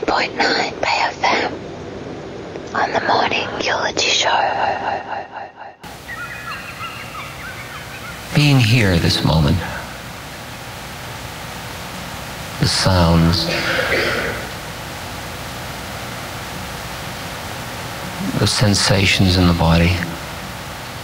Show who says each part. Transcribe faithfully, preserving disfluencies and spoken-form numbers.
Speaker 1: point nine Bay F M on the Morning Eulogy Show.
Speaker 2: Being here this moment, the sounds, the sensations in the body,